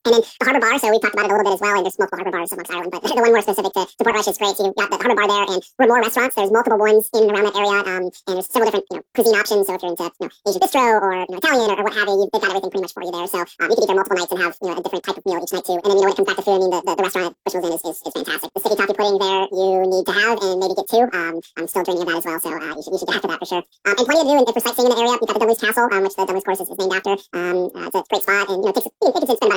And then the Harbor Bar, so we've talked about it a little bit as well, and there's multiple Harbor Bars amongst Ireland, but the one more specific to Port Russia is great. So you've got the Harbor Bar there, and more restaurants. There's multiple ones in and around that area, and there's several different cuisine options. So if you're into Asian bistro or Italian or what have you, they've got everything pretty much for you there. So you can eat there multiple nights and have a different type of meal each night too. And then when it comes back to food, I mean the restaurant at Bushmills Inn is fantastic. The sticky toffee pudding there you need to have and maybe get two. I'm still dreaming of that as well, so you should get after that for sure. And plenty to do and for sightseeing in the area. You've got the Dumley's Castle, which the Dumley's course is named after. It's a great spot, and it takes you can spend about